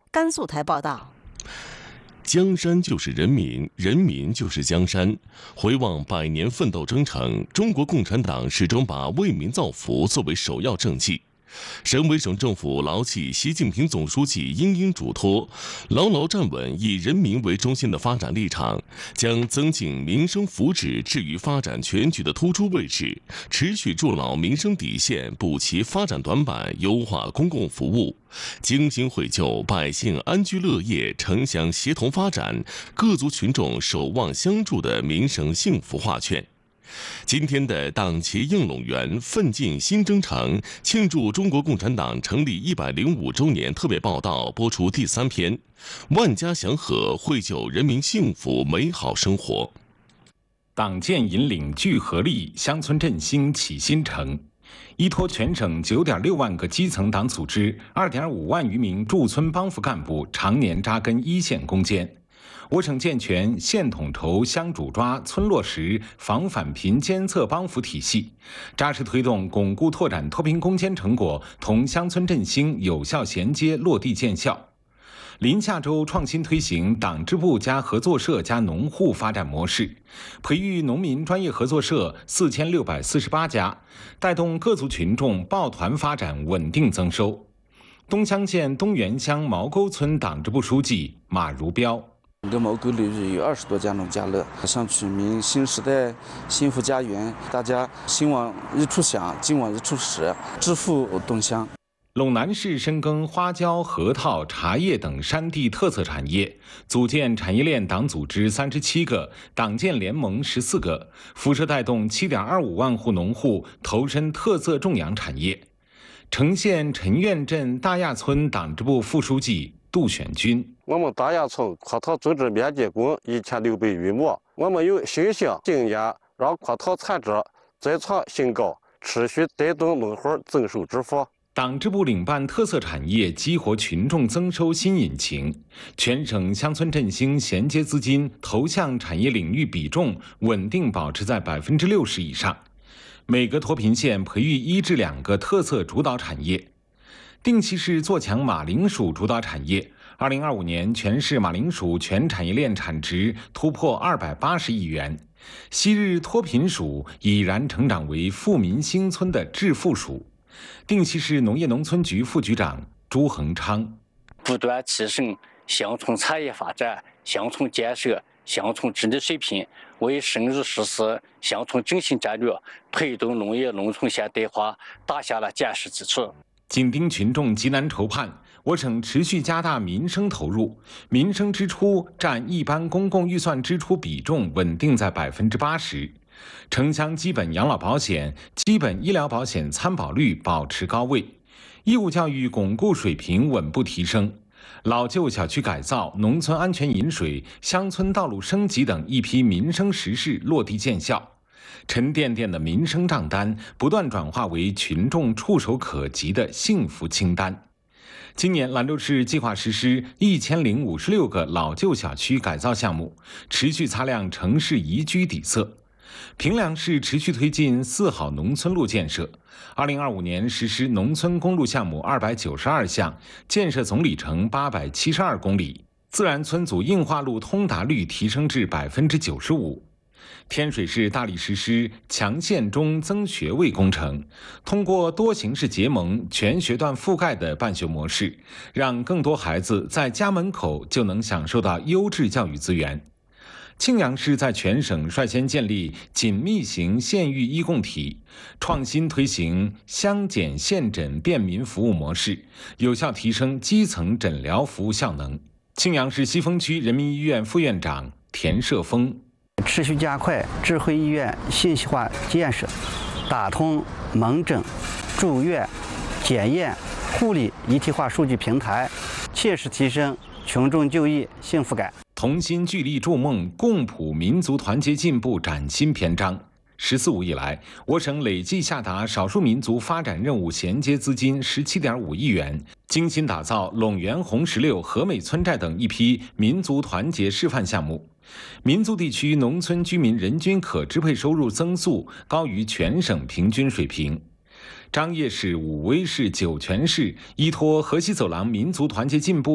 甘肃台报道。 江山就是人民，人民就是江山。回望100年奋斗征程，中国共产党始终把为民造福作为首要政绩。省委省政府牢记习近平总书记殷殷嘱托，牢牢站稳以人民为中心的发展立场，将增进民生福祉置于发展全局的突出位置，持续筑牢民生底线，补齐发展短板，优化公共服务，精心绘就百姓安居乐业、城乡协同发展、各族群众守望相助的民生幸福画卷。今天的党旗映陇园奋进新征程庆祝中国共产党成立105周年特别报道播出第3篇，万家祥和，绘就人民幸福美好生活。 党建引领聚合力，乡村振兴启新程。依托全省9.6万个基层党组织、2.5万余名驻村帮扶干部常年扎根一线攻坚。我省健全县统筹、乡主抓、村落实防返贫监测帮扶体系，扎实推动巩固拓展脱贫攻坚成果同乡村振兴有效衔接落地见效。临夏州创新推行党支部加合作社加农户发展模式，培育农民专业合作社4648家，带动各族群众抱团发展稳定增收。东乡县东源乡毛沟村党支部书记马如标。 整个毛沟里有20多家农家乐，想取名新时代幸福家园，大家心往一处想，劲往一处使，致富东乡。 陇南市深耕花椒、核桃、茶叶等山地特色产业，组建产业链党组织37个，党建联盟14个，辐射带动7.25万户农户投身特色种养产业。成县陈院镇大亚村党支部副书记杜选军。 我们大亚村葡萄种植面积共1600余亩，我们有信心经验，让葡萄产值再创新高，持续带动农户增收致富。 党支部领办特色产业，激活群众增收新引擎，全省乡村振兴衔接资金投向产业领域比重稳定保持在60%以上。每个脱贫县培育1至2个特色主导产业。定西市做强马铃薯主导产业，2025年全市马铃薯全产业链产值突破280亿元。昔日脱贫属已然成长为富民兴村的致富属。定西市农业农村局副局长朱恒昌， 不断提升乡村产业发展、乡村建设、乡村治理水平，为深入实施乡村振兴战略、推动农业农村现代化打下了坚实基础。 紧盯群众急难愁盼，我省持续加大民生投入，民生支出占一般公共预算支出比重稳定在80%，城乡基本养老保险、基本医疗保险参保率保持高位，义务教育巩固水平稳步提升，老旧小区改造、农村安全饮水、乡村道路升级等一批民生实事落地见效。沉甸甸的民生账单不断转化为群众触手可及的幸福清单。今年兰州市计划实施1056个老旧小区改造项目，持续擦亮城市宜居底色。平凉市持续推进4好农村路建设，2025年实施农村公路项目292项，建设总里程872公里，自然村组硬化路通达率提升至95%。天水市大力实施强县中增学位工程，通过多形式结盟、全学段覆盖的办学模式，让更多孩子在家门口就能享受到优质教育资源。庆阳市在全省率先建立紧密型县域医共体，创新推行乡检县诊便民服务模式，有效提升基层诊疗服务效能。庆阳市西峰区人民医院副院长田社峰， 持续加快智慧医院信息化建设，打通门诊、住院、检验、护理一体化数据平台，切实提升群众就医幸福感。 同心聚力筑梦，共谱民族团结进步崭新篇章。“14五”以来，我省累计下达少数民族发展任务衔接资金17.5亿元，精心打造陇源红石榴、和美村寨等一批民族团结示范项目。民族地区农村居民人均可支配收入增速高于全省平均水平。张掖市、武威市、酒泉市依托河西走廊民族团结进步